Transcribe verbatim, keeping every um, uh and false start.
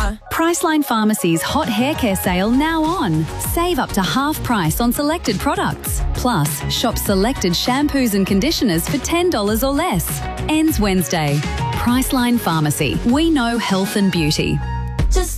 here. Priceline Pharmacy's hot hair care sale now on. Save up to half price on selected products. Plus, shop selected shampoos and conditioners for ten dollars or less. Ends Wednesday. Priceline Pharmacy. We know health and beauty.